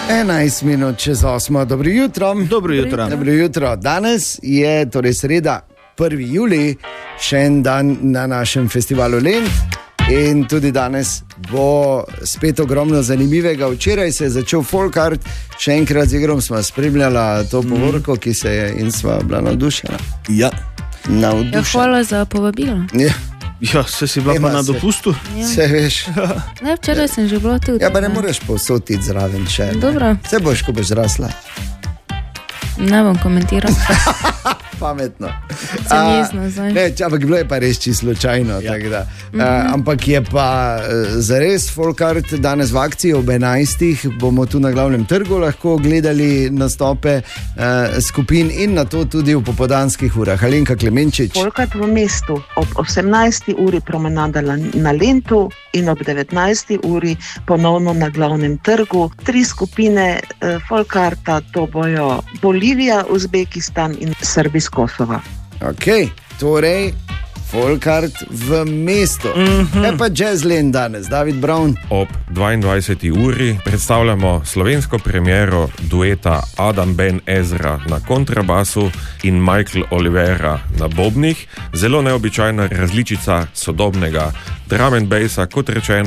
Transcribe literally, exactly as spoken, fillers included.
enajst minut čez osmo. Dobro jutro. Dobro jutro. Dobro jutro. Danes je torej sreda, prvi julij, še en dan na našem festivalu Lent. In tudi danes bo spet ogromno zanimivega. Včeraj se je začel folk art, še enkrat z igrom smo spremljala to povorko, ki se je in sva bila navdušena. Ja. Navdušena. Ja, hvala za povabilo. Ja. Ja, se si bila Ema, pa na se- dopustu. Ja. Se veš. Ne, včeraj sem že bila tudi. Ja, pa ne moreš povsotiti zraven še. ne? Dobro. Se boš, ko boš zrasla. Ne bom komentiral. Pametno. Sem A, jezna zdaj. Ne, če- ampak bilo je pa res čisto slučajno. Ja. Ja. Uh, ampak je pa uh, zares folk art danes v akciji ob enajstih. Bomo tu na glavnem trgu lahko gledali nastope uh, skupin in na to tudi v popoldanskih urah. Alenka Klemenčič. Folkart v mestu ob osemnajsti uri promenada la- na Lentu in ob devetnajsti uri ponovno na glavnem trgu. Tri skupine eh, folkarta, to bojo Bolivija, Uzbekistan in Srbi z Kosova. Ok, torej folk art v mestu. Mhm. Kaj pa Jazzland danes, David Brown? Ob dvaindvajseti uri predstavljamo slovensko premiero dueta Adam Ben Ezra na kontrabasu in Michael Oliveira na bobnih. Zelo neobičajna različica sodobnega drum and bassa, kot rečeno.